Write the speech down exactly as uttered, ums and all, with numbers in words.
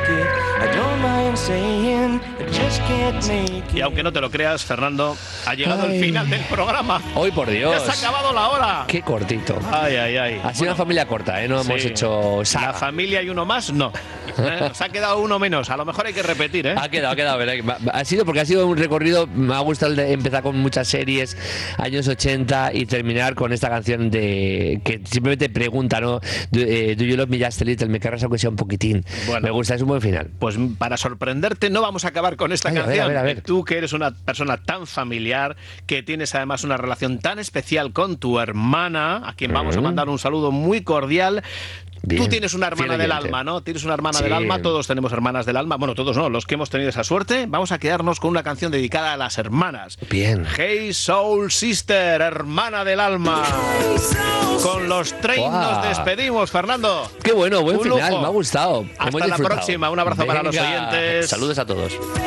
Y aunque no te lo creas, Fernando, ha llegado Ay. el final del programa. Hoy por Dios. Ya se ha acabado la hora. Qué cortito. Ay, ay, ay. Ha sido bueno, una familia corta, ¿eh? No sí. hemos hecho saga. La familia y uno más, no. ¿Eh? Nos ha quedado uno menos. A lo mejor hay que repetir, ¿eh? Ha quedado, ha quedado. Ha sido porque ha sido un recorrido. Me ha gustado empezar con muchas series, años ochenta, y terminar con esta canción de que simplemente pregunta, ¿no? Do, eh, do you love me just a little? Me querrás aunque sea un poquitín. Bueno, me gusta, es un buen final. Pues para sorprenderte, no vamos a acabar con esta Ay, canción. A ver, a ver, a ver. Tú, que eres una persona tan familiar, que tienes además una relación tan especial con tu hermana, a quien vamos mm. a mandar un saludo muy cordial. Bien. Tú tienes una hermana del alma, ¿no? Tienes una hermana sí. del alma, todos tenemos hermanas del alma. Bueno, todos no, los que hemos tenido esa suerte. Vamos a quedarnos con una canción dedicada a las hermanas. Bien. Hey Soul Sister, hermana del alma. Con los treinta wow. nos despedimos, Fernando. Qué bueno, buen un final, lujo. me ha gustado. Hasta la próxima, un abrazo Venga. para los oyentes. Saludos a todos.